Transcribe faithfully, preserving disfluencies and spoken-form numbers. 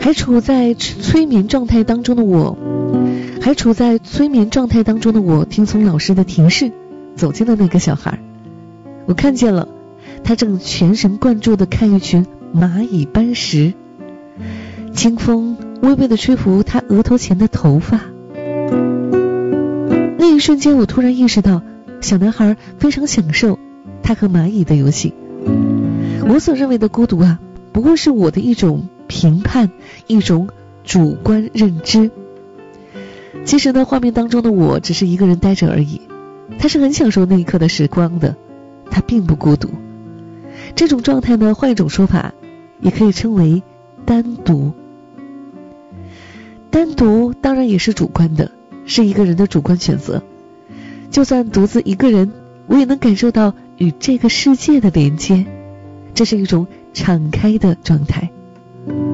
还处在催眠状态当中的我还处在催眠状态当中的我听从老师的提示走进了那个小孩。我看见了他正全神贯注地看一群蚂蚁搬石，清风微微地吹拂他额头前的头发。那一瞬间我突然意识到，小男孩非常享受他和蚂蚁的游戏。我所认为的孤独啊，不过是我的一种评判，一种主观认知。其实呢，画面当中的我只是一个人呆着而已，他是很享受那一刻的时光的，他并不孤独。这种状态呢，换一种说法也可以称为单独。单独当然也是主观的，是一个人的主观选择。就算独自一个人，我也能感受到与这个世界的连接，这是一种敞开的状态。